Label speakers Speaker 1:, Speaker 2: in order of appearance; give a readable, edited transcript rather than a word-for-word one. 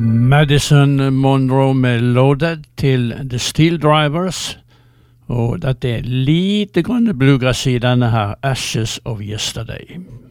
Speaker 1: Madison Monroe med Loaded til The Steel Drivers, og dette lite grønne bluegrass i denne her Ashes of Yesterday.